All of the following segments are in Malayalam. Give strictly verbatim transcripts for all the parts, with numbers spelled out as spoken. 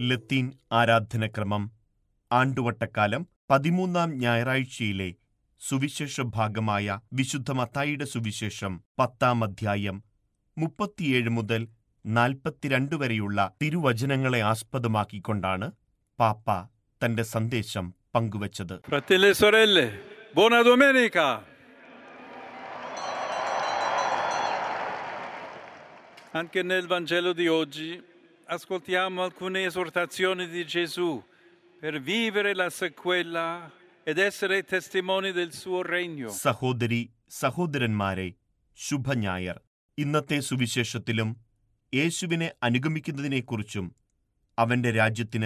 ലത്തീൻ ആരാധനക്രമം ആണ്ടുവട്ടക്കാലം പതിമൂന്നാം ഞായറാഴ്ചയിലെ സുവിശേഷ ഭാഗമായ വിശുദ്ധ മത്തായിയുടെ സുവിശേഷം പത്താം അധ്യായം മുപ്പത്തിയേഴ് മുതൽ നാൽപ്പത്തിരണ്ട് വരെയുള്ള തിരുവചനങ്ങളെ ആസ്പദമാക്കിക്കൊണ്ടാണ് പാപ്പ തന്റെ സന്ദേശം പങ്കുവച്ചത്. Fratelli e sorelle, buona domenica! Anche nel Vangelo di oggi ascoltiamo alcune esortazioni di Gesù per vivere la sequela ed essere testimoni del suo regno. സഹോദരി സഹോദരന്മാരെ, ശുഭഞായർ. ഇന്നത്തെ സുവിശേഷത്തിലും യേശുവിനെ അനുഗമിക്കുന്നതിനെക്കുറിച്ചും അവന്റെ രാജ്യത്തിന്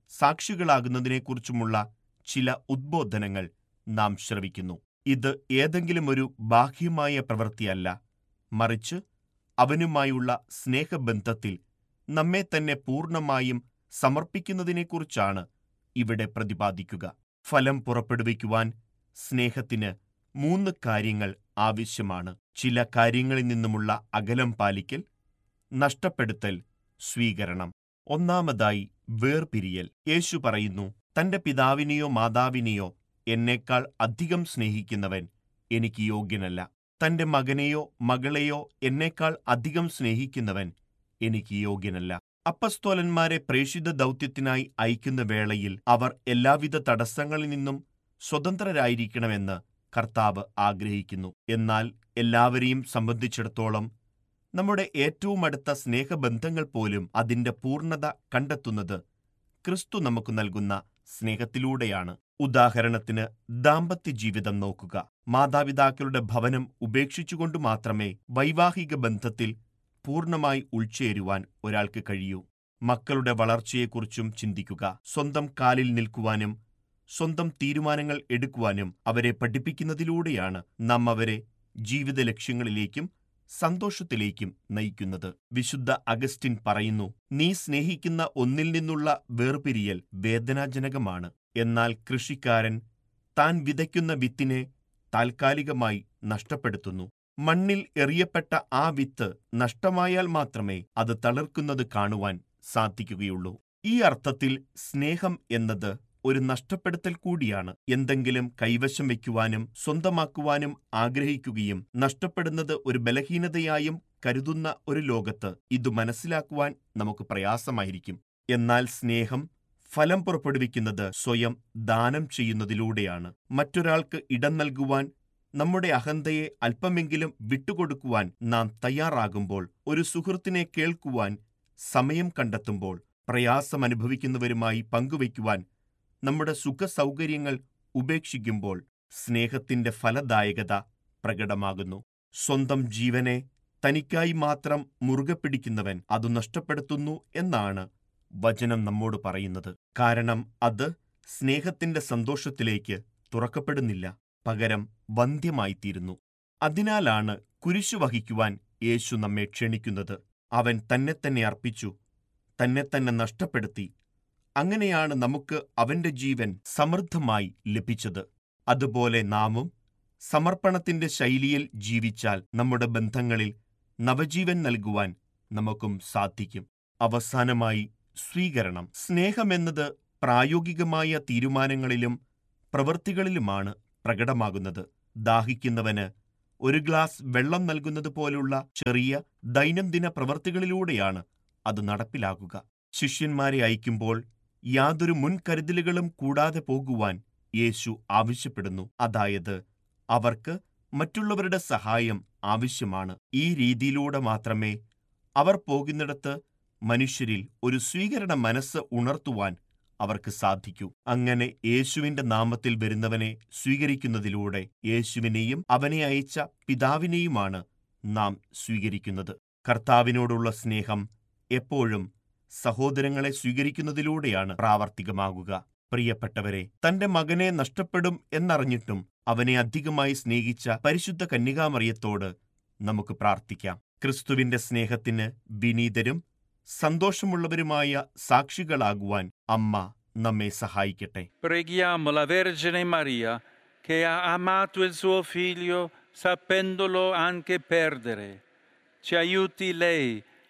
സാക്ഷികളാകുന്നതിനെക്കുറിച്ചുമുള്ള ചില ഉദ്ബോധനങ്ങൾ നാം ശ്രവിക്കുന്നു. ഇത് ഏതെങ്കിലും ഒരു ബാഹ്യമായ പ്രവൃത്തിയല്ല, മറിച്ച് അവനുമായുള്ള സ്നേഹബന്ധത്തിൽ നമ്മെ തന്നെ പൂർണ്ണമായും സമർപ്പിക്കുന്നതിനെക്കുറിച്ചാണ് ഇവിടെ പ്രതിപാദിക്കുക. ഫലം പുറപ്പെടുവിക്കുവാൻ സ്നേഹത്തിന് മൂന്ന് കാര്യങ്ങൾ ആവശ്യമാണ്. ചില കാര്യങ്ങളിൽ നിന്നുമുള്ള അകലം പാലിക്കൽ, നഷ്ടപ്പെടുത്തൽ, സ്വീകരണം. ഒന്നാമതായി വേർപിരിയൽ. യേശു പറയുന്നു, തന്റെ പിതാവിനെയോ മാതാവിനെയോ എന്നേക്കാൾ അധികം സ്നേഹിക്കുന്നവൻ എനിക്ക് യോഗ്യനല്ല. തന്റെ മകനെയോ മകളെയോ എന്നേക്കാൾ അധികം സ്നേഹിക്കുന്നവൻ എനിക്ക് യോഗ്യനല്ല. അപ്പസ്തോലന്മാരെ പ്രേഷിത ദൗത്യത്തിനായി അയക്കുന്ന വേളയിൽ അവർ എല്ലാവിധ തടസ്സങ്ങളിൽ നിന്നും സ്വതന്ത്രരായിരിക്കണമെന്ന് കർത്താവ് ആഗ്രഹിക്കുന്നു. എന്നാൽ എല്ലാവരെയും സംബന്ധിച്ചിടത്തോളം നമ്മുടെ ഏറ്റവും അടുത്ത സ്നേഹബന്ധങ്ങൾ പോലും അതിന്റെ പൂർണ്ണത കണ്ടെത്തുന്നത് ക്രിസ്തു നമുക്ക് നൽകുന്ന സ്നേഹത്തിലൂടെയാണ്. ഉദാഹരണത്തിന് ദാമ്പത്യ ജീവിതം നോക്കുക. മാതാപിതാക്കളുടെ ഭവനം ഉപേക്ഷിച്ചുകൊണ്ട് മാത്രമേ വൈവാഹിക ബന്ധത്തിൽ പൂർണ്ണമായി ഉൾച്ചേരുവാൻ ഒരാൾക്ക് കഴിയൂ. മക്കളുടെ വളർച്ചയെക്കുറിച്ചും ചിന്തിക്കുക. സ്വന്തം കാലിൽ നിൽക്കുവാനും സ്വന്തം തീരുമാനങ്ങൾ എടുക്കുവാനും അവരെ പഠിപ്പിക്കുന്നതിലൂടെയാണ് നാം അവരെ ജീവിത ലക്ഷ്യങ്ങളിലേക്കും സന്തോഷത്തിലേക്കും നയിക്കുന്നത്. വിശുദ്ധ അഗസ്റ്റിൻ പറയുന്നു, നീ സ്നേഹിക്കുന്ന ഒന്നിൽ നിന്നുള്ള വേർപിരിയൽ വേദനാജനകമാണ്. എന്നാൽ കൃഷിക്കാരൻ താൻ വിതയ്ക്കുന്ന വിത്തിനെ താൽക്കാലികമായി നഷ്ടപ്പെടുത്തുന്നു. മണ്ണിൽ എറിയപ്പെട്ട ആ വിത്ത് നഷ്ടമായാൽ മാത്രമേ അത് തളിർക്കുന്നത് കാണുവാൻ സാധിക്കുകയുള്ളൂ. ഈ അർത്ഥത്തിൽ സ്നേഹം എന്നത് ഒരു നഷ്ടപ്പെടുത്തൽ കൂടിയാണ്. എന്തെങ്കിലും കൈവശം വയ്ക്കുവാനും സ്വന്തമാക്കുവാനും ആഗ്രഹിക്കുകയും നഷ്ടപ്പെടുന്നത് ഒരു ബലഹീനതയായും കരുതുന്ന ഒരു ലോകത്ത് ഇത് മനസ്സിലാക്കുവാൻ നമുക്ക് പ്രയാസമായിരിക്കും. എന്നാൽ സ്നേഹം ഫലം പുറപ്പെടുവിക്കുന്നത് സ്വയം ദാനം ചെയ്യുന്നതിലൂടെയാണ്. മറ്റൊരാൾക്ക് ഇടം നൽകുവാൻ, നമ്മുടെ അഹന്തയെ അല്പമെങ്കിലും വിട്ടുകൊടുക്കുവാൻ നാം തയ്യാറാകുമ്പോൾ, ഒരു സുഹൃത്തിനെ കേൾക്കുവാൻ സമയം കണ്ടെത്തുമ്പോൾ, പ്രയാസമനുഭവിക്കുന്നവരുമായി പങ്കുവയ്ക്കുവാൻ നമ്മുടെ സുഖസൗകര്യങ്ങൾ ഉപേക്ഷിക്കുമ്പോൾ സ്നേഹത്തിന്റെ ഫലദായകത പ്രകടമാകുന്നു. സ്വന്തം ജീവനെ തനിക്കായി മാത്രം മുറുകെ പിടിക്കുന്നവൻ അത് നഷ്ടപ്പെടുത്തുന്നു എന്നാണ് വചനം നമ്മോട് പറയുന്നത്. കാരണം അത് സ്നേഹത്തിന്റെ സന്തോഷത്തിലേക്ക് തുറക്കപ്പെടുന്നില്ല, പകരം വന്ധ്യമായിത്തീരുന്നു. അതിനാലാണ് കുരിശു വഹിക്കുവാൻ യേശു നമ്മെ ക്ഷണിക്കുന്നത്. അവൻ തന്നെ തന്നെ അർപ്പിച്ചു, തന്നെ തന്നെ നഷ്ടപ്പെടുത്തി. അങ്ങനെയാണ് നമുക്ക് അവന്റെ ജീവൻ സമൃദ്ധമായി ലഭിച്ചത്. അതുപോലെ നാമും സമർപ്പണത്തിന്റെ ശൈലിയിൽ ജീവിച്ചാൽ നമ്മുടെ ബന്ധങ്ങളിൽ നവജീവൻ നൽകുവാൻ നമുക്കും സാധിക്കും. അവസാനമായി സ്വീകരണം. സ്നേഹമെന്നത് പ്രായോഗികമായ തീരുമാനങ്ങളിലും പ്രവൃത്തികളിലുമാണ് പ്രകടമാകുന്നത്. ദാഹിക്കുന്നവന് ഒരു ഗ്ലാസ് വെള്ളം നൽകുന്നത് പോലുള്ള ചെറിയ ദൈനംദിന പ്രവൃത്തികളിലൂടെയാണ് അത് നടപ്പിലാക്കുക. ശിഷ്യന്മാരെ അയക്കുമ്പോൾ യാതൊരു മുൻകരുതലുകളും കൂടാതെ പോകുവാൻ യേശു ആവശ്യപ്പെടുന്നു. അതായത് അവർക്ക് മറ്റുള്ളവരുടെ സഹായം ആവശ്യമാണ്. ഈ രീതിയിലൂടെ മാത്രമേ അവർ പോകുന്നിടത്ത് മനുഷ്യരിൽ ഒരു സ്വീകരണ മനസ്സ് ഉണർത്തുവാൻ അവർക്ക് സാധിക്കൂ. അങ്ങനെ യേശുവിന്റെ നാമത്തിൽ വരുന്നവനെ സ്വീകരിക്കുന്നതിലൂടെ യേശുവിനെയും അവനെ അയച്ച പിതാവിനെയുമാണ് നാം സ്വീകരിക്കുന്നത്. കർത്താവിനോടുള്ള സ്നേഹം എപ്പോഴും സഹോദരങ്ങളെ സ്വീകരിക്കുന്നതിലൂടെയാണ് പ്രാവർത്തികമാകുക. പ്രിയപ്പെട്ടവരെ, തന്റെ മകനെ നഷ്ടപ്പെടും എന്നറിഞ്ഞിട്ടും അവനെ അധികമായി സ്നേഹിച്ച പരിശുദ്ധ കന്യകാമറിയത്തോട് നമുക്ക് പ്രാർത്ഥിക്കാം. ക്രിസ്തുവിന്റെ സ്നേഹത്തിന് വിനീതരും സന്തോഷമുള്ളവരുമായ സാക്ഷികളാകുവാൻ അമ്മ നമ്മെ സഹായിക്കട്ടെ. Preghiamo la Vergine Maria che ha amato il suo figlio sapendolo anche perdere. Ci aiuti lei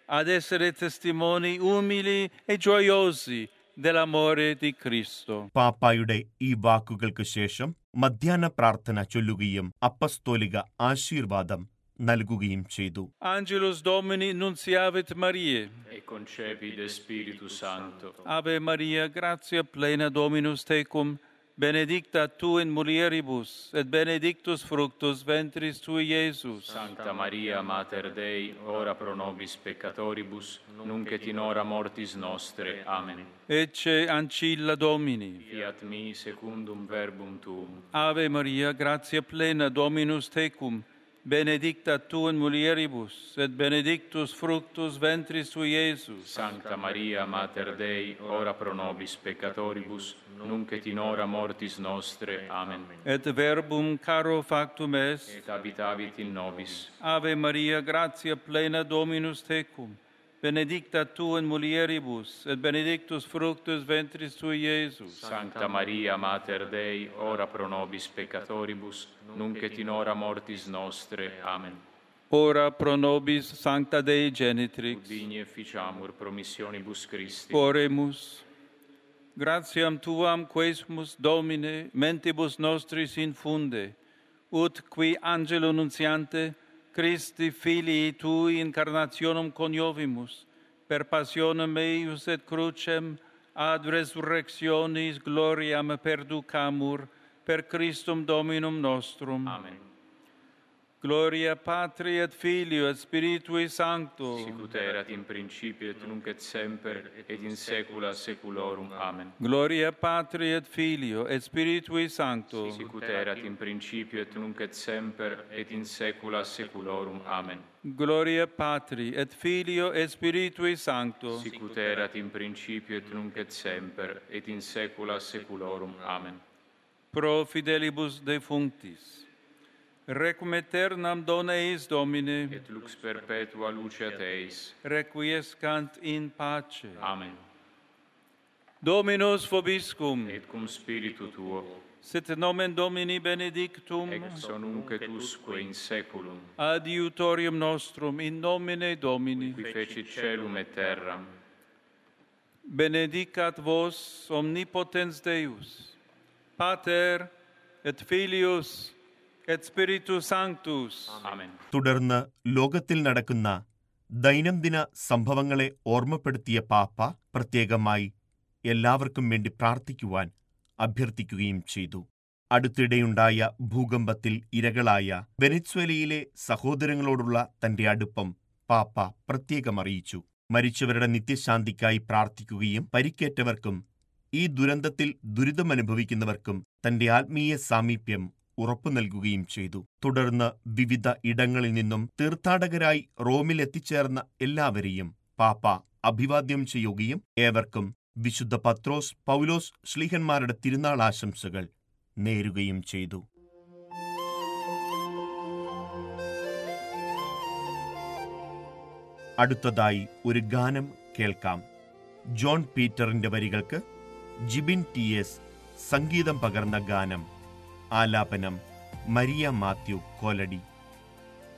ad essere testimoni umili e gioiosi dell'amore di Cristo. പാപ്പായുടെ ഈ വാക്കുകൾക്ക് ശേഷം മധ്യാഹ്ന പ്രാർത്ഥന ചൊല്ലുകയും അപ്പസ്തോലിക ആശീർവാദം നൽകുകയും ചെയ്തു. Angelus Domini nunciavit Mariae. E concepit de Spiritu Sancto. Ave Maria, gratia plena Dominus tecum, benedicta tu in mulieribus, et benedictus fructus ventris tui, Iesus. Sancta Maria, Mater Dei, ora pro nobis peccatoribus, nunc et in hora mortis nostre. Amen. Ecce ancilla Domini. Fiat mi secundum verbum tuum. Ave Maria, gratia plena Dominus tecum, benedicta tu in mulieribus, et benedictus fructus ventris tui, Iesus. Sancta Maria, Mater Dei, ora pro nobis peccatoribus, nunc et in hora mortis nostre. Amen. Et verbum caro factum est. Et habitavit in nobis. Ave Maria, gratia plena Dominus tecum, benedicta tu in mulieribus, et benedictus fructus ventris tui, Iesus. Sancta Maria, Mater Dei, ora pro nobis peccatoribus, nunc et in hora mortis nostre. Amen. Ora pro nobis Sancta Dei Genitrix. Ut digni efficiamur promissionibus Christi. Oremus. Gratiam tuam quesumus, Domine, mentibus nostris infunde, ut qui angelo nuntiante Christi filii tui incarnationem coniovimus, per passionem eius et crucem ad resurrectionis gloriam perducamur, per Christum Dominum nostrum. Amen. Gloria Patri et Filio et Spiritui Sancto. Sicut erat in principio et nunc et semper et in saecula saeculorum. Amen. Gloria Patri et Filio et Spiritui Sancto. Sicut erat in principio et nunc et semper et in saecula saeculorum. Amen. Gloria Patri et Filio et Spiritui Sancto. Sicut erat in principio et nunc et semper et in saecula saeculorum. Amen. Pro fidelibus defunctis, requiem aeternam dona eis, Domine, Et lux perpetua luceat eis. requiescant in pace. Amen. Dominus vobiscum, Et cum spiritu tuo, sit nomen Domini benedictum, ex nunc et usque in saeculum, adiutorium nostrum, in nomine Domini. qui fecit caelum et terram. Benedicat vos omnipotens Deus, Pater et Filius et Spiritus Sanctus. Amen. തുടർന്ന് ലോകത്തിൽ നടക്കുന്ന ദൈനംദിന സംഭവങ്ങളെ ഓർമ്മപ്പെടുത്തിയ പാപ്പ പ്രത്യേകമായി എല്ലാവർക്കും വേണ്ടി പ്രാർത്ഥിക്കുവാൻ അഭ്യർത്ഥിക്കുകയും ചെയ്തു. അടുത്തിടെയുണ്ടായ ഭൂകമ്പത്തിൽ ഇരകളായ വെനസ്വേലയിലെ സഹോദരങ്ങളോടുള്ള തന്റെ അടുപ്പം പാപ്പ പ്രത്യേകം അറിയിച്ചു. മരിച്ചവരുടെ നിത്യശാന്തിക്കായി പ്രാർത്ഥിക്കുകയും പരിക്കേറ്റവർക്കും ഈ ദുരന്തത്തിൽ ദുരിതമനുഭവിക്കുന്നവർക്കും തന്റെ ആത്മീയ സാമീപ്യം ഉറപ്പു നൽകുകയും ചെയ്തു. തുടർന്ന് വിവിധ ഇടങ്ങളിൽ നിന്നും തീർത്ഥാടകരായി റോമിൽ എത്തിച്ചേർന്ന എല്ലാവരെയും പാപ്പ അഭിവാദ്യം ചെയ്യുകയും ഏവർക്കും വിശുദ്ധ പത്രോസ് പൗലോസ് ശ്ലീഹന്മാരുടെ തിരുനാൾ ആശംസകൾ നേരുകയും ചെയ്തു. അടുത്തതായി ഒരു ഗാനം കേൾക്കാം. ജോൺ പീറ്ററിന്റെ വരികൾക്ക് ജിബിൻ ടി എസ് സംഗീതം പകർന്ന ഗാനം. ആലാപനം മരിയ മാത്യു കോലടി.